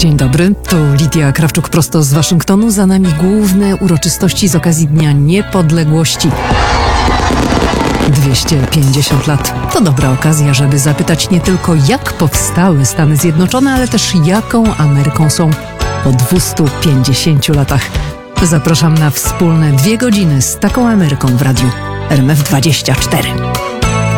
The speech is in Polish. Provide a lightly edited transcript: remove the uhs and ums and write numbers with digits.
Dzień dobry, tu Lidia Krawczuk prosto z Waszyngtonu. Za nami główne uroczystości z okazji Dnia Niepodległości. 250 lat. To dobra okazja, żeby zapytać nie tylko, jak powstały Stany Zjednoczone, ale też jaką Ameryką są po 250 latach. Zapraszam na wspólne 2 godziny z taką Ameryką w radiu RMF24.